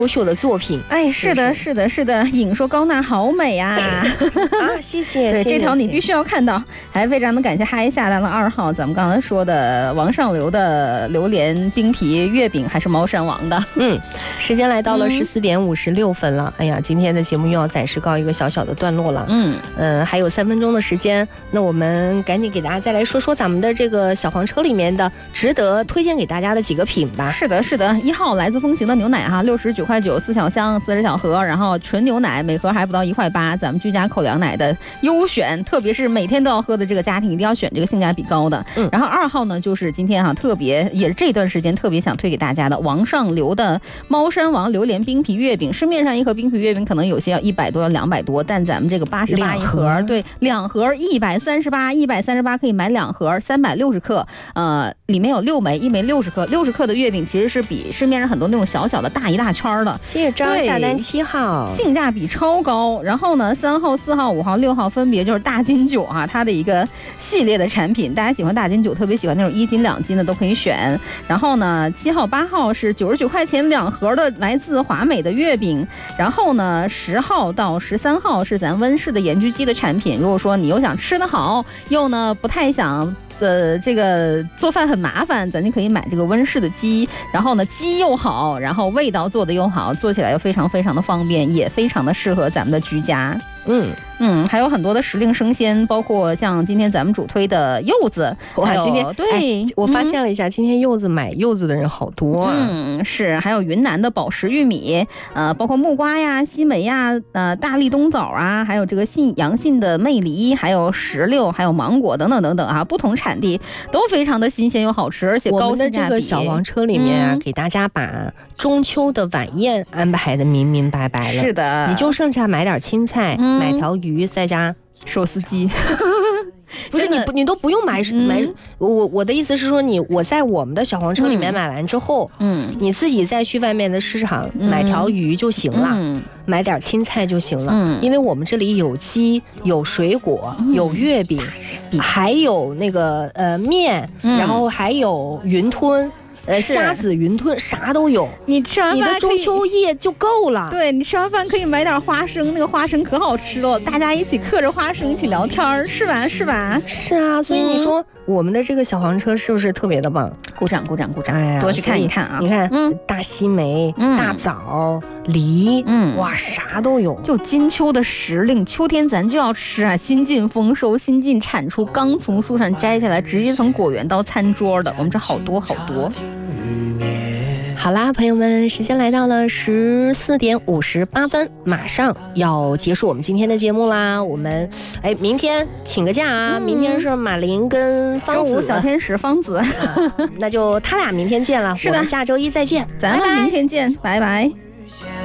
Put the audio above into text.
优秀的作品。 哎，是的，是的，是的，颖说高娜好美啊！ 啊，谢谢。 对，这条你必须要看到。还非常的感谢嗨下单了2号，咱们刚才说的王上流的榴莲冰皮月饼，还是猫山王的。 时间来到了14点56分了。哎呀，今天的节目又要暂时告一个小小的段落了。还有3分钟的时间，那我们赶紧给大家再来说说咱们的这个小黄车里面的值得推荐给大家的几个品吧。 是的，是的，1号来自风行的牛奶哈，69块9 4小箱40小盒，然后纯牛奶每盒还不到1块8，咱们居家口粮奶的优选，特别是每天都要喝的这个家庭一定要选这个性价比高的。然后2号呢，就是今天特别也是这段时间特别想推给大家的王上流的猫山王榴莲冰皮月饼。市面上一盒冰皮月饼可能有些要100多要200多，但咱们这个88一盒，对，2盒138可以买2盒360克，里面有6枚，1枚60克，60克的月饼其实是比市面上很多那种小小的大一大圈的。 谢谢张下单7号， 性价比超高。然后呢，3号、4号、5号、6号分别就是大金酒它的一个系列的产品，大家喜欢大金酒，特别喜欢那种1斤2斤的都可以选。然后呢，7号、8号是99块钱2盒的来自华美的月饼。然后呢，10号到13号是咱温氏的盐焗鸡的产品。如果说你又想吃得好，又呢不太想这个做饭很麻烦，咱就可以买这个温氏的鸡，然后呢鸡又好，然后味道做的又好，做起来又非常非常的方便，也非常的适合咱们的居家。还有很多的时令生鲜，包括像今天咱们主推的柚子。 哇，今天对， 我发现了一下，今天买柚子的人好多啊。 是，还有云南的宝石玉米，包括木瓜呀、西梅呀、大荔冬枣啊，还有这个阳信的魅梨，还有石榴，还有芒果等等等等不同产地都非常的新鲜又好吃，而且高性价比。我们的这个小黄车里面给大家把中秋的晚宴安排的明明白白了。 是的， 你就剩下买点青菜，买条鱼，再加手撕鸡。 不是你都不用买我的意思是说我在我们的小黄车里面买完之后，你自己再去外面的市场买条鱼就行了，买点青菜就行了，因为我们这里有鸡，有水果，有月饼，还有那个面，然后还有云吞。虾子云吞啥都有， 你吃完饭你的中秋夜就够了。 对，你吃完饭可以买点花生，那个花生可好吃了，大家一起嗑着花生一起聊天，是吧？是吧？ 是啊，所以你说我们的这个小黄车是不是特别的棒？ 鼓掌鼓掌鼓掌！ 哎呀， 多去看一看啊！ 你看，大西梅、大枣、梨，哇，啥都有。 就金秋的时令，秋天咱就要吃啊！新进丰收，新进产出，刚从树上摘下来，直接从果园到餐桌的，我们这好多好多。 好啦，朋友们，时间来到了14点58分，马上要结束我们今天的节目啦。我们明天请个假啊，明天是马林跟方子， 小天使方子， 那就他俩明天见了。 是的， 我们下周一再见， 咱们明天见，拜拜。